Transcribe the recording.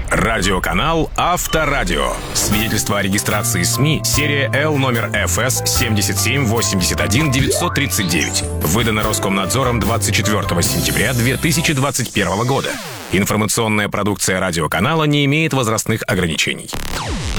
Радиоканал Авторадио. Свидетельство о регистрации СМИ. Серия Л номер ФС 7781939. Выдано Роскомнадзором 24 сентября 2021 года. Информационная продукция радиоканала не имеет возрастных ограничений.